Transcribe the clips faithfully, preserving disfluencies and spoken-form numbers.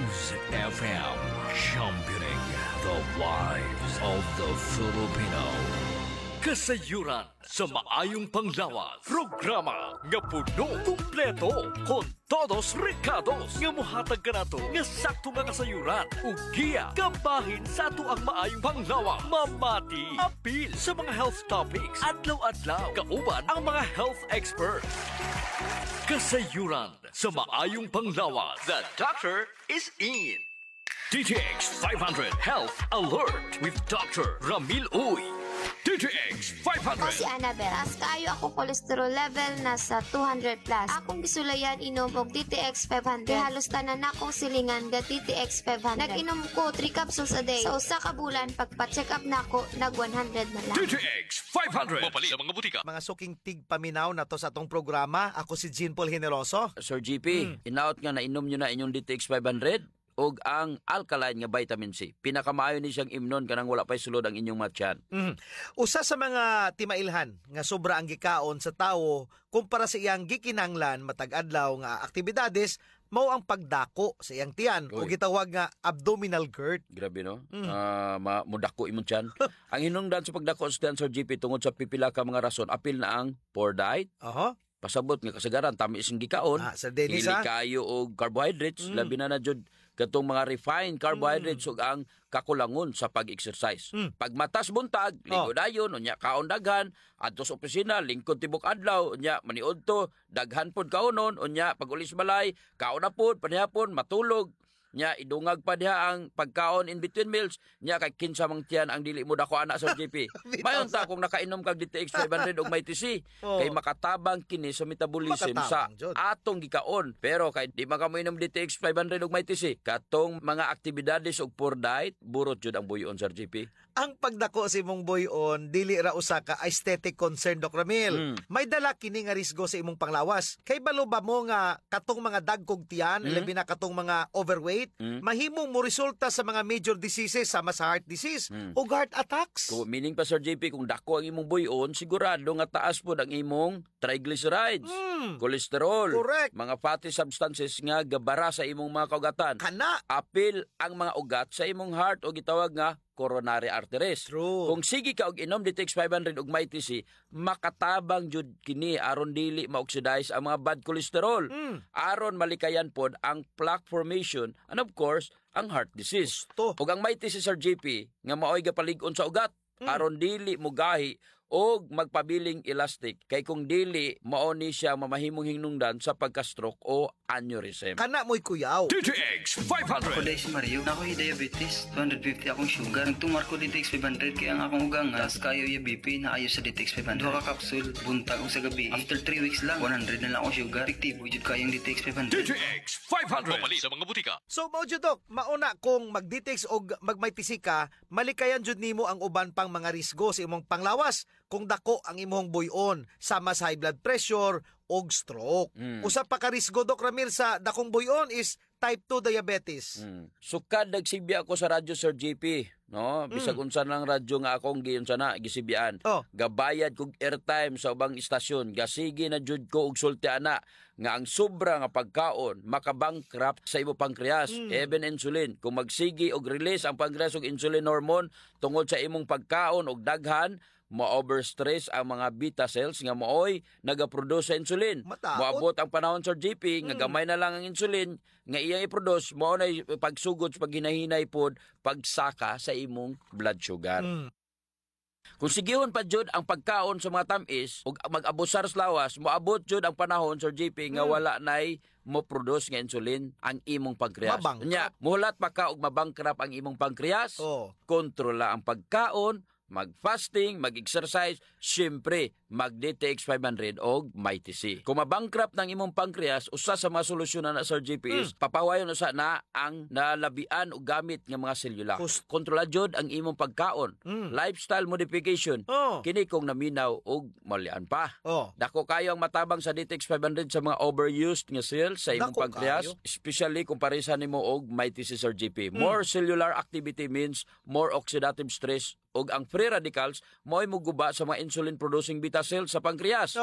News F M, championing the lives of the Filipino. Kasayuran sa maayong panglawas. Programa nga puno, kumpleto, con todos recados nga muhatag ka nato nga sakto nga kasayuran. Ugiya, kabahin sa ato ang maayong panglawas. Mamati, apil sa mga health topics. Adlaw-adlaw, kauban ang mga health expert. Kasayuran sa maayong panglawas. The doctor is in. D T X five hundred Health Alert with Doctor Ramil Uy. D T X five hundred. Ako si Annabel. As kaayo ako cholesterol level nasa two hundred plus. Akong gisulayan inom og D T X five hundred. Halos tanan akong silingan ga D T X five hundred. Nag-inom ko three capsules a day. Sa usa ka bulan pagpa-check up nako nag one hundred na lang. D T X five hundred. Mapali sa mga butika. Mga suking tigpaminaw na to sa atong programa. Ako si Jean Paul Generoso. Sir G P, mm. inaot nga na inom nyo na inyong D T X five hundred og ang alkaline nga vitamin C. Pinakamaayo ni siyang imnon kanang wala pay sulod ang inyong matyan. Mm. Usa sa mga timailhan nga sobra ang gikaon sa tawo kumpara sa iyang gikinanglan matag adlaw nga aktibidades mao ang pagdako sa iyang tiyan o gitawag nga abdominal GERD. Grabe no? Mm. Uh, ma mudako imong tiyan. Ang hinungdan sa pagdako sa tiyan, Sir G P, tungod sa pipila ka mga rason, apil na ang poor diet. Aha. Pasabot nga kasagaran tamis ang gikaon. Ah, Sir Dennis, Hili ha? kayo og carbohydrates, Mm. labi na na jud katong mga refined carbohydrates ug ang kakulangon sa pag-exercise. Mm. Pag matas buntag, ligo dayon, unya kaon daghan, adto sa opisina, lingkod tibok adlaw, unya maniud to, daghan pod kaonon, unya pag ulis balay, kaon na pod, panihapon, matulog. Nya idungag pa diha ang pagkaon in between meals, nya kay kinsa mang tiyan ang dili mo dako ana sa G P. Mayon ta kung nakainom kag D T X five hundred og may T C, Oh. kay makatabang kini sa metabolism sa Makatabang, Jud. atong gikaon. Pero kay di man ka mo inom D T X five hundred og may T C, katong mga aktibidades og poor diet, burot jud ang buyon sa G P. Ang pagdako si mong buyon dili ra usa ka aesthetic concern, Doc Ramil. Mm. May dala kini nga risgo sa imong panglawas. Kay balo ba mo nga katong mga dagkog tiyan, Mm. labi na katong mga overweight, Mm. mahimong mo resulta sa mga major diseases sama sa heart disease Mm. o heart attacks. Kung meaning pa Sir J P, kung dako ang imong buyon, sigurado nga taas po ang imong triglycerides, Mm. cholesterol, Correct. mga fatty substances nga gabara sa imong mga kaugatan. Kana. Apil ang mga ugat sa imong heart o gitawag nga coronary arteries. True. Kung sige ka og inom D T X five hundred og may T C, makatabang jud kini aron dili ma-oxidize ang mga bad cholesterol. Mm. Aron malikayan pod ang plaque formation and of course ang heart disease. Gusto. Ug ang may T C Sir J P nga maoy gapalig-on sa ugat Mm. aron dili mo gahi og magpabiling elastic kay kung dili mao ni siya mamahimong hinungdan sa pagka-stroke o aneurysm. Kana mo'y kuyaw. D T X five Ako hundred. dahil si Mario, na ako'y diabetes, two hundred fifty akong sugar. Nagtumar ko D T X five hundred kaya ang akong ugang tas kayo yung B P na ayo sa D T X five hundred. Duha ka kapsul, buntag ko sa gabi. After three weeks lang, one hundred na lang akong sugar. Effective, wujud kayong D T X five D hundred. T X five hundred. Mapali sa mga butika. So mao jud Doc, mauna kung mag-detect o magmaytisi ka, malikayan jud nimo ang uban pang mga risgo sa imong panglawas kung dako ang imong buyon sama sa high blood pressure og stroke. Mm. Usa pa ka risgo, Doc Ramil, sa dakong buyon is type two diabetes. Hmm. Sukad nagsibya ako sa radyo Sir J P, no? Bisag unsa lang radyo nga akong giunsa na gisibyan. Oh. Gabayad kog airtime sa ubang istasyon, gasige na jud ko og sulti ana nga ang sobra nga pagkaon makabankrupt sa imo pankreas, even insulin. Kung magsigi og release ang pankreas og insulin hormone tungod sa imong pagkaon og daghan, ma-overstress ang mga beta cells nga mooy nagaproduce sa insulin. Mataot. Moabot ang panahon Sir J P nga gamay na lang ang insulin nga iyang i-produce, mao na pagsugod sa paghinahinay pod pagsaka sa imong blood sugar. Mm. Kung sigihon pa jud ang pagkaon sa mga tamis ug mag-abusar sa lawas, moabot jud ang panahon Sir J P nga wala nay mo produce nga insulin ang imong pankreas. Mabangkrap. Nya, muhulat pa ka og mabangkrap ang imong pankreas. Oh. Kontrola ang pagkaon, mag-fasting, mag-exercise, syempre, mag-D T X five hundred o may T C. Kung mabankrupt ng imong pankreas, usa sa mga solusyon na Sir J P is, Mm. papawayon usa na ang nalabian o gamit ng mga selula. Kus- Kontrola jud ang imong pagkaon. Mm. Lifestyle modification. Oh. Kini kung naminaw o malian pa. Oh. Dako kayo ang matabang sa D T X five hundred sa mga overused nga cells sa imong Dako pankreas, kayo. especially kung parisan nimo og may T C Sir J P. More cellular activity means more oxidative stress ug ang free radicals mo'y muguba sa mga insulin producing beta cells sa pankreas. Oh.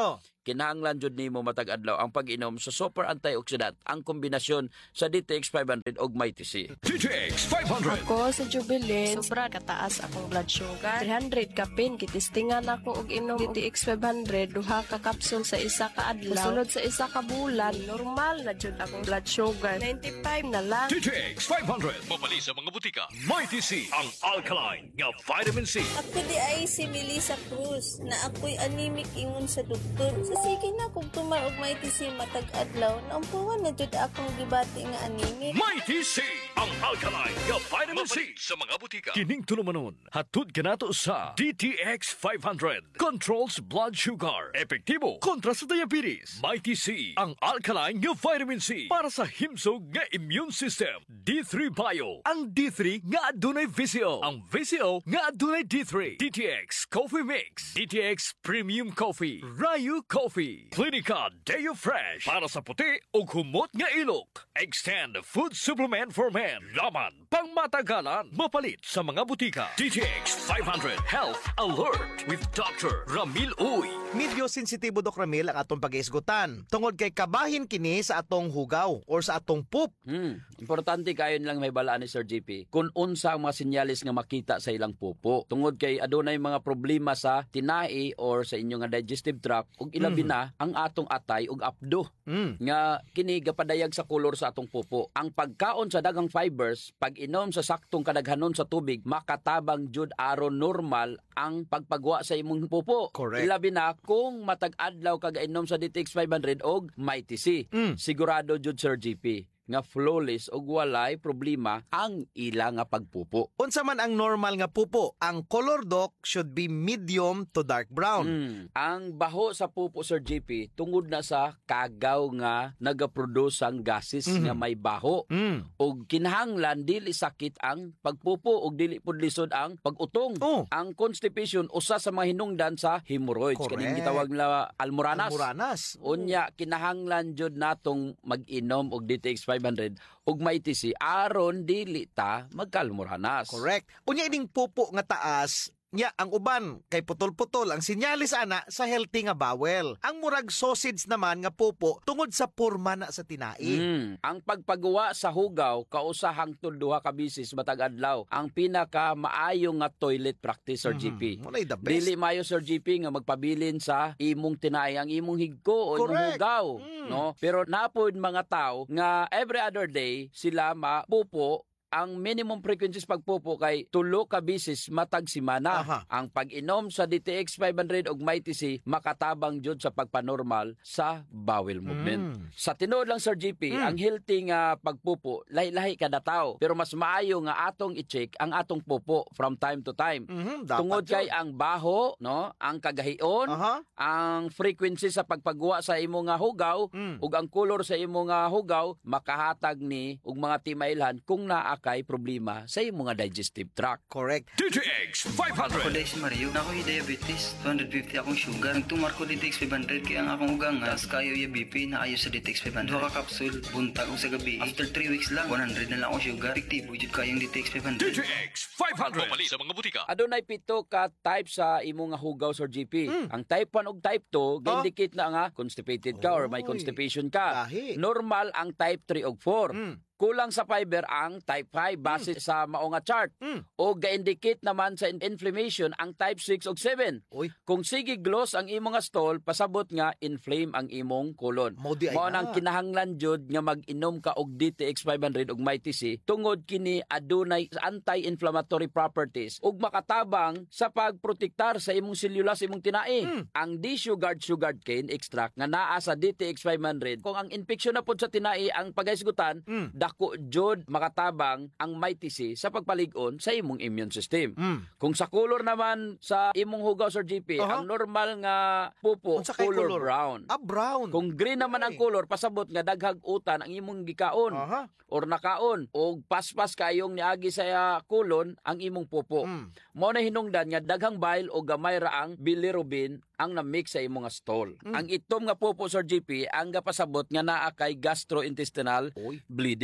kinahanglan jud nimo matag adlaw ang pag-inom sa super antioxidant ang kombinasyon sa D T X five hundred ug Mighty C. D T X five hundred. Ako sa Jubilee, sobra kataas akong blood sugar. three hundred kapin, kitistingan ako og inom D T X five hundred, duha ka kapsul sa isa ka adlaw. Sunod sa isa ka bulan, normal na jud akong blood sugar. ninety-five na lang. D T X five hundred. Mabali sa mga butika. Mighty C, ang alkaline nga vitamin C. Ako di ay si Melissa Cruz na ako'y anemic ingon sa doktor. Sa sige na kung tumar og may tisi matag adlaw, naampuhan na jud akong gibati nga anemic. Mighty C, ang alkaline nga vitamin C sa mga butika. Kining tulumanon, hatud kanato sa D T X five hundred. Controls blood sugar. Epektibo kontra sa diabetes. Mighty C, ang alkaline nga vitamin C para sa himsog nga immune system. D three Bio, ang D three nga adunay V C O. Ang V C O nga adunay D three. D T X Coffee Mix. D T X Premium Coffee. Rayu Coffee. Clinica Deo Fresh para sa puti ug humot nga ilok. Extend Food Supplement for Men. Laman pang matagalan. Mapalit sa mga butika. D T X five hundred Health Alert with Doctor Ramil Uy. Medyo sensitibo Dok Ramil ang atong pag-iisgutan. Tungod kay kabahin kini sa atong hugaw or sa atong poop. Hmm, importante kayo lang may balaan ni Sir G P kung unsa ang mga sinyalis nga makita sa ilang pupo. Tungod kay adunay mga problema sa tinai or sa inyong nga digestive tract ug ilabi na ang atong atay ug apdo. Mm. Nga kini gapadayag sa kolor sa atong pupo. Ang pagkaon sa daghang fibers, pag inom sa saktong kadaghanon sa tubig, makatabang jud aron normal ang pagpagwa sa imong pupo. Correct. Ilabi na kung matag adlaw kag inom sa D T X five hundred og Mighty C. Mm. Sigurado jud Sir G P nga flawless og walay problema ang ila nga pagpupo. Unsa man ang normal nga pupo, ang color Dok should be medium to dark brown. Mm. Ang baho sa pupo Sir G P tungod na sa kagaw nga nagaproduce ang gases Mhm. nga may baho. Mm. Og kinahanglan dili sakit ang pagpupo og dili pud lisod ang pag-utong. Oh. Ang constipation usa sa mga hinungdan sa hemorrhoids Correct. kaning gitawag na almoranas. Almoranas. Unya kinahanglan jud natong mag-inom og D T X five hundred ug Mighty C aron dili ta magkalmoranas. Correct. Unya ining pupo nga taas, nya ang uban kay putol-putol ang sinyalis ana sa healthy nga bowel. Ang murag sausage naman nga pupo tungod sa porma na sa tinai. Mm. Ang pagpagawa sa hugaw kausa hangtod duha ka bisis matag adlaw ang pinaka maayo nga toilet practice Sir G P. Mhm. Walay the best. Dili maayo Sir G P nga magpabilin sa imong tinay ang imong higko o imong Correct. hugaw, Mm. no? Pero napod mga tao nga every other day sila mapupo ang minimum frequencies pagpupo kay tulo ka bisis matag semana. Aha. Ang pag-inom sa D T X five hundred ug Mighty C makatabang jud sa pagpanormal sa bowel movement. Mm. Sa tinuod lang Sir G P, Mm. ang healthy nga pagpupo lahi-lahi kada tawo. Pero mas maayo nga atong i-check ang atong pupo from time to time. Mhm, dapat Tungod yun. kay ang baho, no, ang kagahion, Aha. ang frequency sa pagpagwa sa imo nga hugaw Mm. ug ang color sa imo nga hugaw makahatag ni og mga timailhan kung naa kay problema sa imo nga digestive tract. Correct. D T X five Ako hundred. dahil si Mario, na ako'y diabetes, two fifty akong sugar. Nagtumar ko D T X five hundred kaya ang akong ugang tas kayo yung B P na ayo sa D T X five hundred. Duha ka kapsul, buntag o sa gabi. After three weeks lang, one hundred na lang akong sugar. Epektibo jud kayong D T X five D hundred. T X five hundred. Mabali sa mga butika. Adunay pito ka type sa imo nga hugaw Sir G P. Ang type one ug type two ga-indicate na nga constipated ka or may Oy, constipation ka. lahi. Normal ang type three ug four. Mm. Kulang sa fiber ang type five base sa mao nga chart. Mm. O ga-indicate naman sa inflammation ang type six ug seven. Oy, Kung sige gloss ang imong nga stool, pasabot nga inflame ang imong colon. Mao di ay Mao na. nang kinahanglan jud nga mag-inom ka og D T X five hundred ug Mighty C tungod kini adunay anti-inflammatory properties ug makatabang sa pagprotektar sa imong selula sa imong tinai. Mm. Ang D-sugared sugared cane extract nga naa sa D T X five hundred kung ang infeksyon na pud sa tinai ang pagahisgutan, Mm. dako jud makatabang ang Mighty C sa pagpalig-on sa imong immune system. Mm. Kung sa color naman sa imong hugaw Sir G P, Aha. ang normal nga pupo Unsa kay color, color? brown. Ah, brown. Kung green naman ang Okay. color, pasabot nga daghag utan ang imong gikaon Aha. or nakaon o paspas kayong niagi sa uh, kulon ang imong pupo. Mm. Mao na hinungdan nga daghang bile o gamay ra ang bilirubin ang na-mix sa imong nga stool. Mm. Ang itom nga pupo Sir G P ang gapasabot nga naa kay gastrointestinal Oy. bleeding.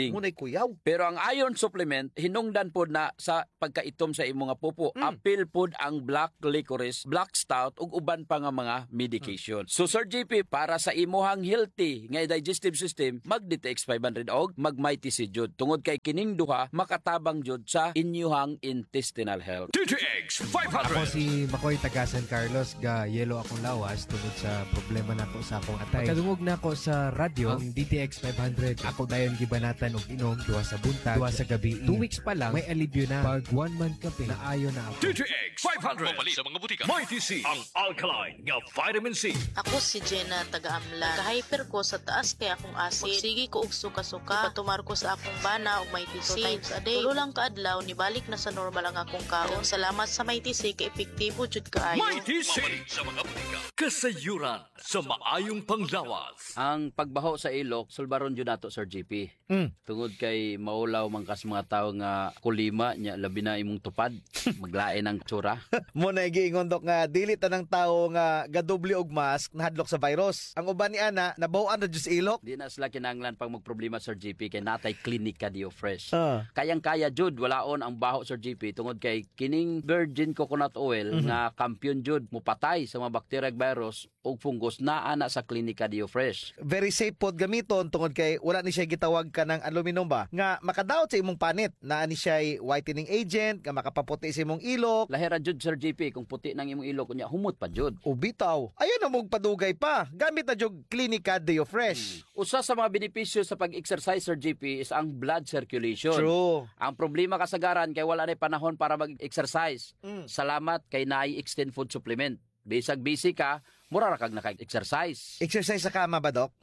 morning. Munay kuyaw. Pero ang iron supplement hinungdan pod na sa pagkaitom sa imong nga pupo. Mm. Apil pod ang black licorice, black stout ug uban pa nga mga medication. So Sir J P, para sa imuhang healthy nga digestive system, mag D T X five hundred og mag Mighty Seed jud. Tungod kay kining duha makatabang jud sa inyuhang intestinal health. D T X five Ako hundred. si Makoy taga San Carlos, ga yelo akong lawas tungod sa problema nako sa akong atay. Pagkadungog nako sa radyo, ang D T X five hundred, ako dayon gibanatan og inom duha sa buntag, duha sa gabi. Two weeks pa lang, may alibyo na. Pag one month kape, naayo na ako. D T X five hundred. Mamalit sa mga butika. Mighty C, ang alkaline nga vitamin C. Ako si Jenna taga-Amlan. Ka-hyper ko sa taas kay akong acid. Magsigi ko og suka-suka. Ipatumar ko sa akong bana og may T C. Two times a day. Tulo lang kaadlaw, nibalik na sa normal ang akong kaon. Salamat sa may T C kay epektibo jud kaayo. Mighty C, sa mga butika. Kasayuran sa maayong panglawas. Ang pagbaho sa ilok, sulbaron jud nato Sir J P. Mm. Tungod kay maulaw man kas mga tawo nga kulima nya labi na imong tupad, maglain ang tsura. Munay giingon dok nga dili tanang tawo nga gadoble og mask nahadlok sa virus. Ang uban ni ana nabaw-an ra jud sa ilok. Di na sila kinahanglan pag magproblema Sir J P kay natay klinika Dio Fresh. Ah. Kayang-kaya jud walaon ang baho Sir J P tungod kay kining virgin coconut oil Mhm. nga kampiyon jud mupatay sa mga bacteria ug virus ug fungus naa na sa klinika Dio Fresh. Very safe pod gamiton tungod kay wala ni siya gitawag ka ng aluminum ba nga makadaot sa imong panit na ni siya whitening agent nga makapaputi sa imong ilok. Lahira jud Sir J P kung puti nang imong ilok unya humot pa jud. O bitaw, ayan na mong padugay pa. Gamit na jog Clinica Deo Fresh. Usa sa mga benepisyo sa pag-exercise Sir J P is ang blood circulation. True. Ang problema kasagaran kay wala na panahon para mag-exercise. Mm. Salamat kay naay extend food supplement. Bisag busy ka, mura ra kag naka-exercise. Exercise sa kama ba, Dok?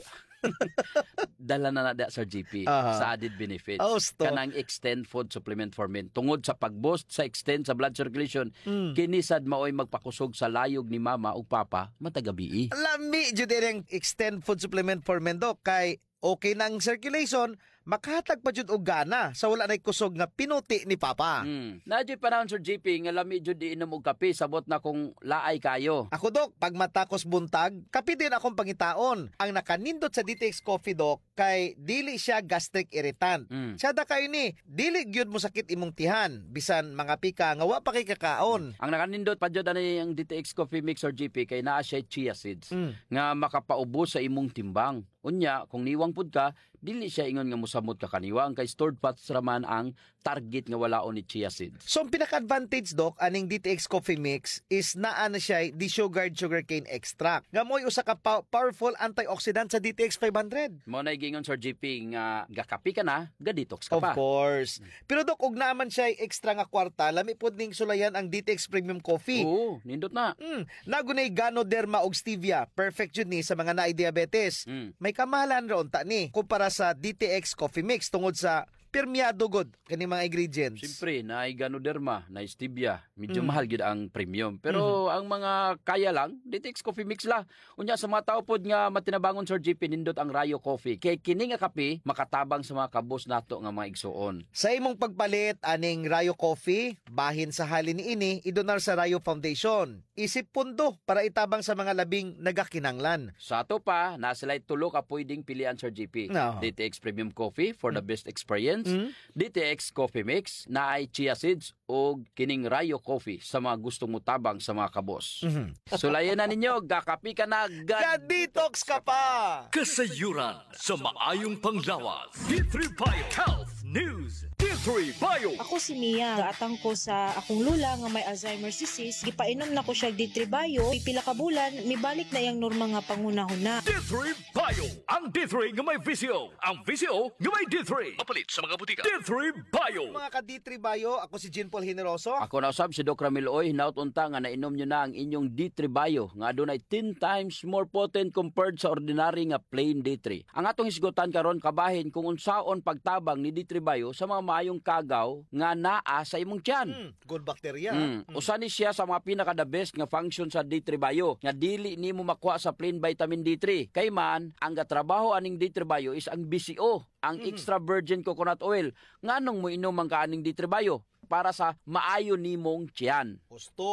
Dala na na da Sir J P Aha. sa added benefits. Oh, sto. Kanang extend food supplement for men. Tungod sa pag-boost sa extend sa blood circulation, Mm. kinisad maoy magpakusog sa layog ni mama ug papa matagabi. Lami, jud ang extend food supplement for men, Dok. Kay okay na ang circulation, makahatag pa jud og gana sa wala nay kusog nga pinuti ni Papa. Mm. Nadyo panahon Sir J P nga lami jud di inom og kape sabot na kung laay kayo. Ako, Dok, pag matakos buntag, kapi din akong pangitaon. Ang nakanindot sa D T X Coffee, Dok, kay dili siya gastric irritant. Mm. Siya da kayo ni, dili gyud mo sakit imong tihan, bisan mga pika nga wa pa kay kakaon. Ang nakanindot pa jud ani ang D T X Coffee Mix Sir J P kay naa siya chia seeds Mm. nga makapaubos sa imong timbang. Unya, kung niwang pud ka, dili siya ingon nga mosamot ka kaniwang kay stored fats raman ang target nga walaon ni chia seeds. So, ang pinaka-advantage, Dok, aning D T X Coffee Mix is naa na siya desugared sugarcane extract. Nga mo'y usa ka pa- powerful antioxidant sa D T X five hundred. Mo na gingon Sir J P nga gakapi ka na, ga-detox ka Of pa. course. Pero, Dok, ug naman siya extra nga kwarta, lami pod ning sulayan ang D T X Premium Coffee. Oo, nindot na. Mm, nagunay Ganoderma og stevia. Perfect yun ni sa mga naay diabetes. Mm. May kamahalan ron ta ni kumpara sa D T X Coffee Mix tungod sa permiado god kani mga ingredients. Siyempre, naay Ganoderma, naay Stevia. Medyo Mm. mahal gid ang premium. Pero ang mga kaya lang, D T X Coffee Mix la. Unya sa mga tao pod nga matinabangon Sir J P nindot ang Rayo Coffee. Kay kini nga kape makatabang sa mga kabos nato nga mga igsuon. Sa imong pagpalit aning Rayo Coffee, bahin sa halin ni ini, idonar sa Rayo Foundation. Isip pundo para itabang sa mga labing nagakinanglan. Sa ato pa, nasilay tulo ka pwedeng pilian Sir J P. No. D T X Premium Coffee for the best experience. Mm. D T X Coffee Mix na ay chia seeds o kining Rayo Coffee sa mga gustong mutabang sa mga kabos. Mhm. Sulayan na ninyo, gakapi ka na, gad Ga-detox ka pa! Kasayuran sa maayong panglawas. D three Bio Health News. D three Bio. Ako si Mia, gaatang ko sa akong lula nga may Alzheimer's disease, gipainom na ko siya D three Bio, pipila ka bulan, mibalik na yang norma nga pangunahuna. D three Bio. Ang D three nga may visyo. Ang visyo nga may D three. Mapalit sa mga butika. D three Bio. Mga ka-D three Bio, ako si Jean Paul Generoso. Ako na usab si Doc Ramil Oy, hinaut unta nga nainom nyo na ang inyong D three Bio nga adunay ten times more potent compared sa ordinary nga plain D three. Ang atong hisgutan karon kabahin kung unsaon pagtabang ni D three Bio sa mga maayong kagaw nga naa sa imong tiyan. Mm, good bacteria. Mm. Usa ni siya sa mga pinaka the best nga function sa D three Bio nga dili nimo makuha sa plain vitamin D three. Kay man ang gatrabaho aning D three Bio is ang B C O, ang extra virgin coconut oil. Nganong mo inom ang kaaning D three Bio? Para sa maayo nimong tiyan. Gusto.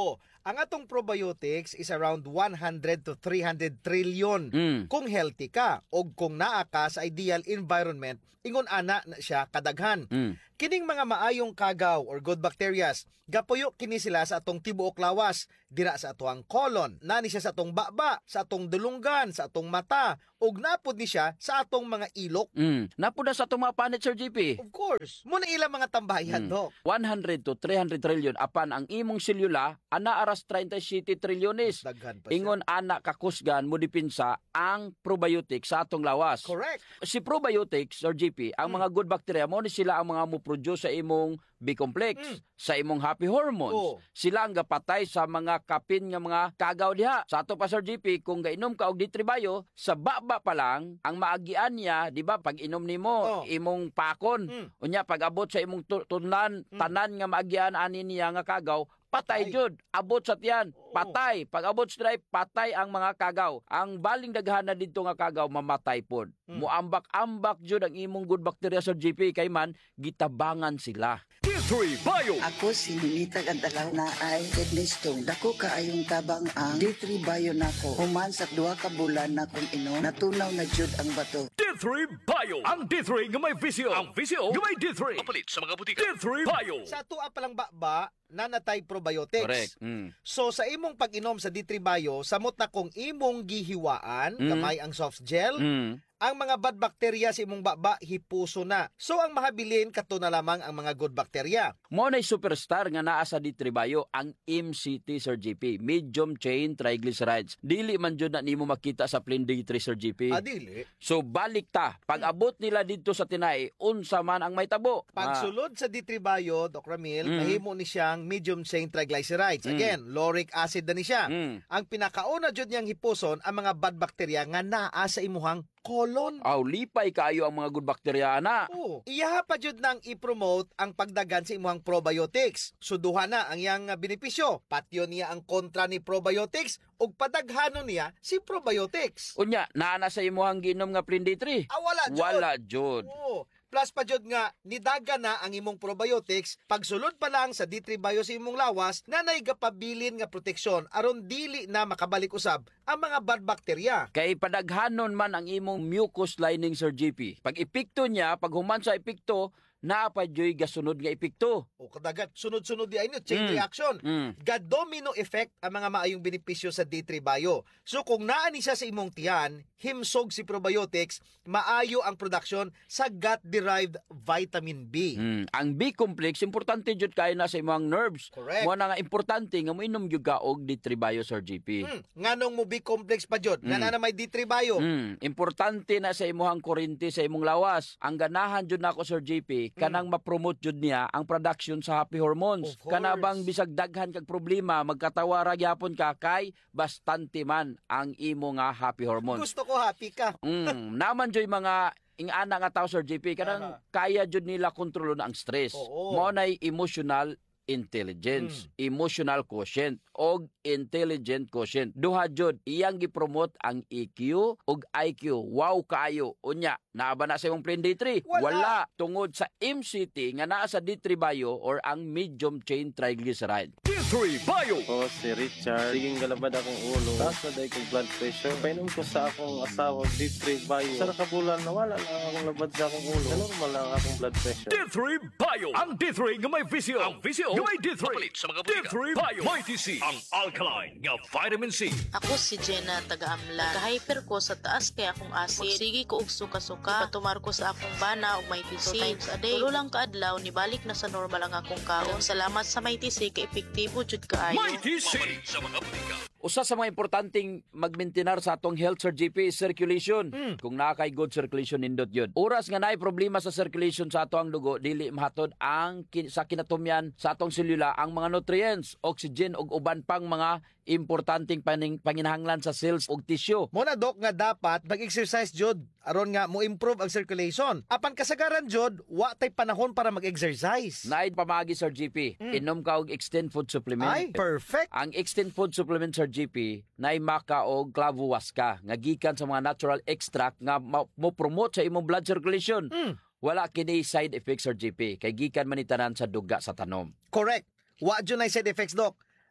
Ang atong probiotics is around one hundred to three hundred trillion Mm. kung healthy ka o kung naa ka sa ideal environment, ingon ana na siya kadaghan. Mm. Kining mga maayong kagaw or good bacterias, gapuyo kini sila sa atong tibuok lawas, dira sa atong colon, nani siya sa atong baba, sa atong dulunggan, sa atong mata, ug napod ni siya sa atong mga ilok. Mm. Napuda sa itong mga panit, Sir G P. Of course, muna ilang mga tambayan, Mm. Dok. one hundred to three hundred trillion apan ang imong selula ana aras thirty-seven trilyones. Daghan pa siya. Ingon ana kakusgan mo dipinsa ang probiotics sa atong lawas. Correct. Si probiotics or G P, ang Mm. mga good bacteria mo ni sila ang mga mo produce sa imong B-complex, Mm. sa imong happy hormones. Oo. Sila ang gapatay sa mga kapin nga mga kagaw diha. Sa ato pa Sir G P, kung gainom ka og ditribayo, sa baba pa lang ang maagian niya, di ba, pag inom nimo Oo. imong pakon, Mm. unya pag abot sa imong tu- tunan, Mm. tanan nga maagian ani niya nga kagaw, patay Patay. jud, abot sa tiyan, Oo. patay. Pag abot sa drive, patay ang mga kagaw. Ang baling daghan na dito nga kagaw mamatay pod. Mm. Muambak-ambak jud ang imong good bacteria sa G P kay man gitabangan sila. D three Bio. Ako si Ninita Gandalaw na ay kidney stone. Dako kaayong tabang ang D three Bio nako. Human sa duha ka bulan na kung inom, natunaw na jud ang bato. D three Bio. Ang D three nga may visyo. Ang visyo nga may D three. Kapalit sa mga butika. D three Bio. Sa tuwa pa lang baba, nanatay probiotics. Correct. Mm. So sa imong pag-inom sa D three Bio, samot na kung imong gihiwaan, Mm. kamay ang soft gel, Mm. ang mga bad bacteria sa imong baba hipuso na. So ang mahabilin kato na lamang ang mga good bacteria. Mo na superstar nga naa sa D three Bio ang M C T Sir G P, medium chain triglycerides. Dili man jud na nimo makita sa plain D three Sir G P. Adili. So balik ta, pag abot nila dito sa tinai, unsa man ang may tabo. Ah, Pagsulod sa D three Bio, Doc Ramil, Mm. mahimo ni siyang medium chain triglycerides. Mm. Again, lauric acid na ni siya. mm. Ang pinakauna jud niyang hipuson ang mga bad bacteria nga naa sa imuhang colon. Aw lipay kaayo ang mga good bacteria na. Oo. Iyaha pa jud nang i-promote ang pagdagan sa imuhang probiotics. Suduha na ang iyang benepisyo. Patyo niya ang kontra ni probiotics ug padaghanon niya si probiotics. Unya, naa na sa imuhang ginom nga plain D three. Ah, wala jud. Wala jud. Oo. Plus pa jud nga nidaga na ang imong probiotics pagsulod pa lang sa D three Bio sa imong lawas na naigapabilin nga proteksyon aron dili na makabalik usab ang mga bad bacteria. Kay padaghanon man ang imong mucus lining Sir G P. Pag ipikto niya, pag human sa ipikto, naa pa joy gasunod nga epekto. O kadagat sunod-sunod di ay no, chain Mm. reaction. Mm. Ga-domino effect ang mga maayong benepisyo sa D three Bio. So kung naani siya sa imong tiyan, himsog si probiotics, maayo ang production sa gut-derived vitamin B. Mm. Ang B-complex, importante jud kay na sa imong nerves. Correct. Mo na nga importante nga moinom jud ka og D three Bio Sir G P. Hmm, nganong mo B-complex pa jud? Nga Mm. na na may D three Bio. Mm. Importante na sa imong kurente sa imong lawas. Ang ganahan jud nako Sir G P, kanang ma-promote jud niya ang production sa happy hormones. Of course. Kana bang bisag daghan kag problema, magkatawara gyapon ka kay bastante man ang imo nga happy hormones. Gusto ko happy ka. Mm, naman joy mga ingana nga tao Sir G P kanang Aha. kaya jud nila kontrolon ang stress. Oo. Mo nay emotional intelligence, emotional quotient og intelligent quotient. Duha jud iyang gipromote ang E Q ug I Q. Wow kaayo. Unya, naa ba na sa imong plain D three? Wala. Tungod sa M C T nga naa sa D three Bio or ang medium chain triglyceride. D three Bio. Ako si Richard. Siging galabad akong ulo. Taas na dahil kong blood pressure. Painom ko sa akong asawa D three Bio. Sa nakabulan na wala lang akong labad sa akong ulo. Normal lang akong blood pressure. D three Bio. Ang D three nga may visyo. Ang visyo nga may D three. Kapalit sa mga butika. D three Bio. May T C. Ang alkaline nga vitamin C. Ako si Jenna taga-amlan. Ka-hyper ko sa taas kay akong acid. Magsigi ko og suka-suka. Patumar ko sa akong bana og may T C. Two times a day. Tulo lang kaadlaw ni balik na sa normal ang akong kaon. Salamat sa may T C kay epektibo jud kaayo. May T C. Sa mga butika. Usa sa mga importanteng magmaintenar sa atong health Sir G P is circulation. Kung naa kay good circulation nindot yun. Oras nga naay problema sa circulation sa ato ang dugo, dili mahatod ang kin- sa kinatumyan sa atong selula ang mga nutrients, oxygen ug uban pang mga importanteng paning panginahanglan sa cells ug tissue. Mo na Dok nga dapat mag-exercise jud aron nga mo improve ang circulation. Apan kasagaran jud, wa tay panahon para mag-exercise. Naay pamagi Sir G P, inom ka og extend food supplement. Ay, perfect. Ang extend food supplement Sir G P naay maka og clavuasca nga gikan sa mga natural extract nga ma- mo promote sa imong blood circulation. Mm. Wala kini side effects Sir G P kay gikan man ni tanan sa duga sa tanom. Correct. Wa jud nay side effects, Dok.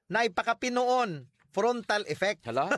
na ipakapinoon frontal effect. Hala?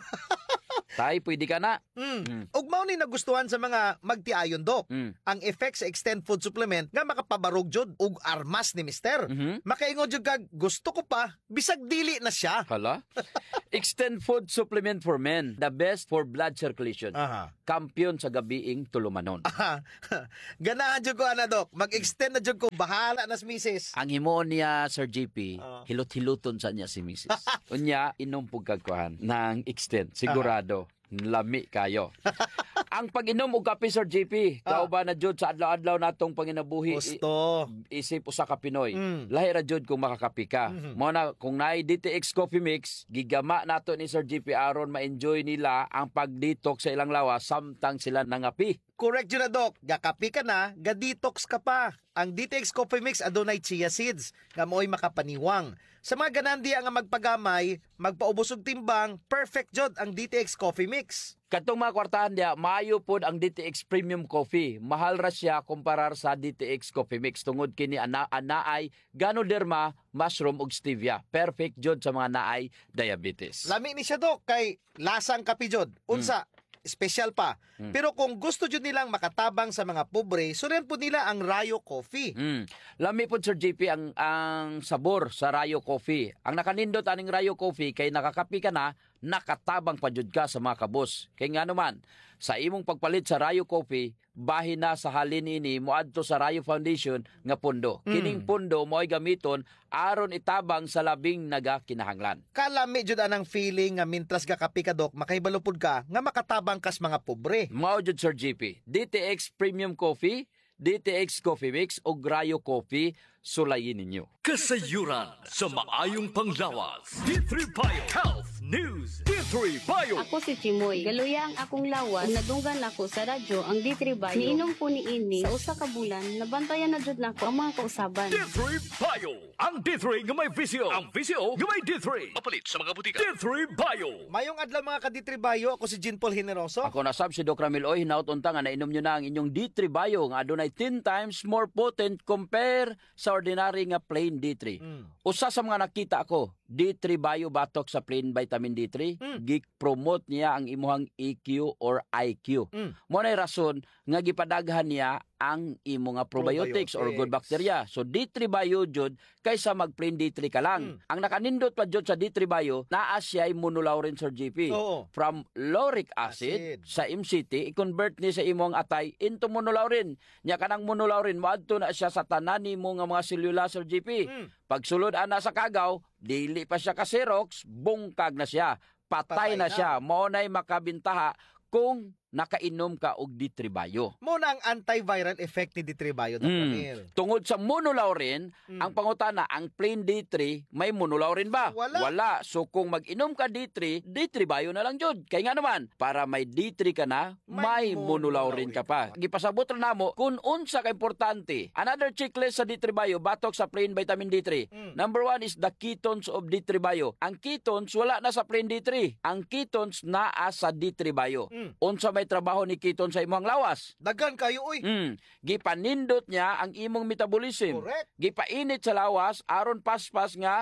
Tay, pwede ka na. Mm. Mm. Ug mao ni nagustuhan sa mga magtiayon dok. Mm. Ang effect sa extend food supplement nga makapabarog jud ug armas ni mister. Mhm. Makaingon jud kag gusto ko pa bisag dili na siya. Hala? Extend Food Supplement for Men. The best for blood circulation. Aha. Kampiyon sa gabiing tulumanon. Aha. Ganahan jud ko ana dok. Mag-extend na jud ko bahala nas misis. Ang himo niya, Sir J P, Oo. hilot-hiluton sa niya si missus Unya, inom pug kagkuhan ng extend. Sigurado. Lami kayo. Ang pag-inom og kape, Sir J P, Ah. kauban na jud sa adlaw-adlaw natong panginabuhi. Gusto. I- isip usa ka Pinoy. Mm. Lahi ra jud kung makakapi ka. Mhm. Mao na kung naay D T X Coffee Mix, gigama nato ni Sir J P aron ma-enjoy nila ang pag-detox sa ilang lawas samtang sila nangapi. Correct yun na, Dok. Gakapi ka na, ga-detox ka pa. Ang D T X Coffee Mix adunay chia seeds, nga mo'y makapaniwang. Sa mga ganandi nga magpagamay, magpaubos og timbang, perfect jod ang D T X Coffee Mix. Katong mga kwartahan dia, maayo pod ang D T X Premium Coffee. Mahal ra siya kumparar sa D T X Coffee Mix tungod kini ana anaay Ganoderma, mushroom ug stevia. Perfect jod sa mga naay diabetes. Lami ni siya, Dok, kay lasang kapi jod. Unsa, special pa. Mm. Pero kung gusto jud nilang makatabang sa mga pobre, suren po nila ang Rayo Coffee. Mm. Lami po Sir J P ang ang sabor sa Rayo Coffee. Ang nakanindot aning Rayo Coffee kay nakakapi ka na, nakatabang pa jud ka sa mga kabos. Kay nga naman, sa imong pagpalit sa Rayo Coffee, bahin na sa halin ini moadto sa Rayo Foundation nga pundo. Mm. Kining pundo mo'y gamiton aron itabang sa labing nagakinahanglan. Kalami jud anang feeling nga mintras gakapi ka, Dok, makahibalupod ka nga makatabang kas mga pobre. Mao jud Sir J P, D T X Premium Coffee, D T X Coffee Mix o Rayo Coffee, sulayin ninyo. Kasayuran sa maayong panglawas. D three Bio Health News. D three Bio. Ako si Chimoy. Galuya ang akong lawas. Kung nadunggan ako sa radyo ang D three Bio. Niinom ko ni ini sa usa ka bulan, nabantayan na jud nako ang mga kausaban. D three Bio. Ang D three nga may visyo. Ang visyo nga may D three. Mapalit sa mga butika. D three Bio. Mayong adlaw mga kaditribayo, ako si Jean Paul Generoso. Ako nasab si Doc Ramil Oy, hinaut unta nga nainom nyo na ang inyong D three Bio nga adunay ten times more potent compare sa ordinary nga plain D three. Mm. Usa sa mga nakita ako, D three Bio batok sa plain vitamin D three, Mm. gi-promote niya ang imuhang E Q or I Q. Mm. Mo nay rason nga gipadaghan niya ang imo nga probiotics, or good bacteria. So D three Bio jud kaysa mag plain D three ka lang. Mm. Ang nakanindot pa jud sa D three Bio, naa siya immunolaurin, Sir J P. Oo. From lauric acid, Acid. sa M C T, i-convert ni sa imong atay into monolaurin. Nya kanang monolaurin moadto na siya sa tanan nimo nga mga selula, Sir J P. Mm. Pagsulod ana sa kagaw, dili pa siya ka Xerox, bungkag na siya. Patay, Patay na, na. siya. Mao nay makabintaha kung nakainom ka og D three Bio. Mo na ang antiviral effect ni D three Bio, Dok Mm. Ramil. Tungod sa monolaurin, Mm. ang pangutana, ang plain D three, may monolaurin ba? Wala. So kung mag-inom ka D three, D three Bio na lang jud. Kaya nga naman, para may D three ka na, may, May monolaurin ka pa. Gipasabot ra namo kung unsa ka importante. Another checklist sa D three Bio, batok sa plain vitamin D three. Mm. Number one is the ketones of D three Bio. Ang ketones wala na sa plain D three. Ang ketones naa sa D three Bio. Mm. Unsa may trabaho ni ketones sa imong lawas? Dagan kayo, uy. Mm. Gipanindot niya ang imong metabolism. Correct. Gipainit sa lawas aron paspas nga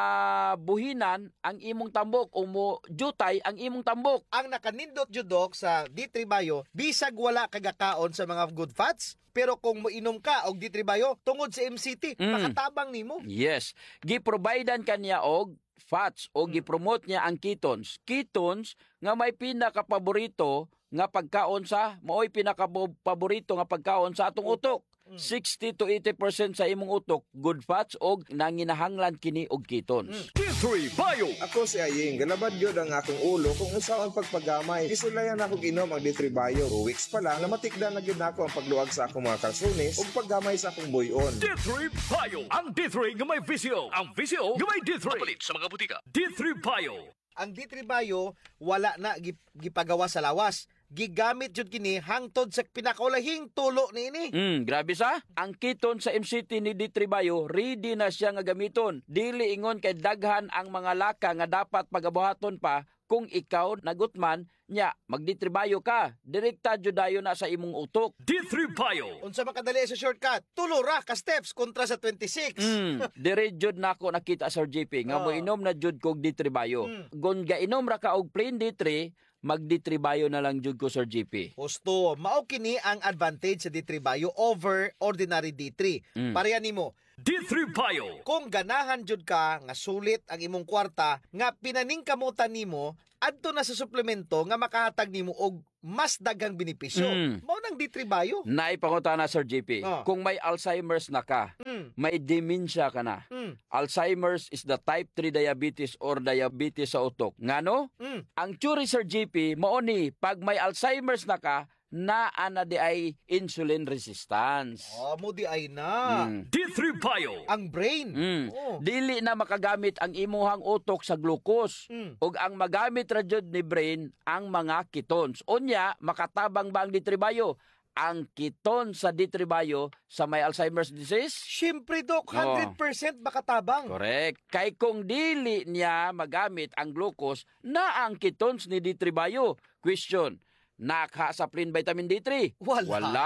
mabuhinan ang imong tambok o mo jutay ang imong tambok. Ang nakanindot jud, Dok, sa D three Bio, bisag wala kagakaon sa mga good fats, pero kung moinom ka og D three Bio tungod sa M C T, Mm. makatabang nimo. Yes. Giprovidean kanya og fats o gipromote niya ang ketones. Ketones nga may pinaka-paborito nga pagkaon sa, mao'y pinaka-paborito nga pagkaon sa atong utok. sixty to eighty percent sa imong utok good fats og nanginahanglan kini og ketones. D three Bio. Ako si Aying, galabad yun ang akong ulo kung usaw ang pagpagamay. Isulayan akong inom ang D three Bio. Two weeks pa lang, namatikdan na yun ako ang pagluwag sa akong mga kalsunis ug paggamay sa akong buyon. D three Bio. Ang D three nga may visyo. Ang visyo nga may D three. Mapalit sa mga butika. D three Bio. Ang D three Bio wala na gip- gipagawa sa lawas. gigamit jud kini hangtod sa pinakulahing tulo niini. Mm, grabe sa. Ang kiton sa M C T ni D three Bayo, ready na siya nga gamiton. Dili ingon kay daghan ang mga laka nga dapat pagabuhaton pa kung ikaw nagutman nya mag-D three Bayo ka. Direkta jud dayon na sa imong utok. D three Bio. Unsa makadali sa shortcut? Tulo ra ka steps kontra sa twenty-six. Mm, dire jud nako nakita Sir J P nga Oh. mo inom na jud kog D three Bayo. Mm. Gon ga inom ra ka og plain D three, mag-D three Bayo na lang jud ko Sir J P. Husto, mao kini ang advantage sa D three Bio over ordinary D three. Mm. Pareha nimo. D three Bio. Kung ganahan jud ka nga sulit ang imong kwarta nga pinaningkamutan nimo adto na sa suplemento nga makahatag nimo og mas daghang benepisyo. Mm. Mao nang D three Bio. Naipangutana Sir J P. Oh. Kung may Alzheimer's na ka, Mm. may dementia ka na. Mm. Alzheimer's is the type three diabetes or diabetes sa utok. Ngano? Mm. Ang theory Sir J P, mao ni pag may Alzheimer's na ka, naa na di ay insulin resistance. Oh, mo di ay na. Mm. D three Bio. Ang brain. Mm. Oh. Dili na makagamit ang imuhang utok sa glucose. Mm. Ug ang magamit ra jud ni brain ang mga ketones. Unya, makatabang ba ang D three Bio? Ang keton sa D three Bio sa may Alzheimer's disease? Siyempre, Dok, one hundred percent makatabang. Correct. Kay kung dili niya magamit ang glucose na ang ketones ni D three Bio. Question, naka-supplement vitamin D three? Wala. Wala.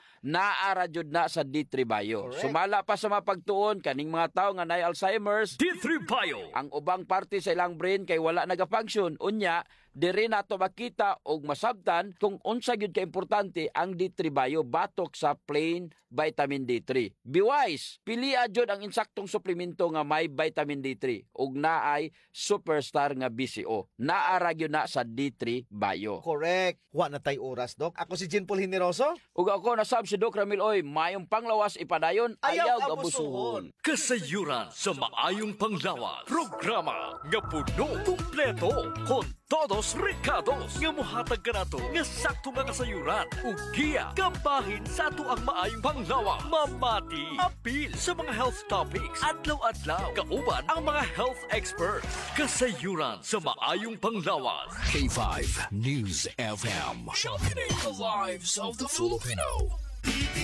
Naara jud na sa D three Bio. Correct. Sumala pa sa mapagtuon kaning mga tawo nga nay Alzheimer's, D three Bio. ang ubang parte sa ilang brain kay wala nagafunction. Unya, diri nato makita og masabtan kung unsa gyud ka importante ang D three Bio batok sa plain vitamin D three. Be wise, pilia jud ang insaktong suplemento nga may vitamin D three ug naay superstar nga B C O. Naara gyud na sa D three Bio. Correct. Wa na tay oras, Dok. Ako si Jean Paul Generoso. Ug ako nasab si Doc Ramil Oy, mayong panglawas ipadayon, ayaw, Ayaw gabusuhon. Kasayuran sa maayong panglawas. Programa nga puno, kumpleto, con todos recados nga mohatag kanato nga sakto nga kasayuran ug giya kabahin sa ato ang maayong panglawas. Mamati apil sa mga health topics adlaw-adlaw kauban ang mga health experts. Kasayuran sa maayong panglawas. K five News F M. Championing the lives of the Filipino.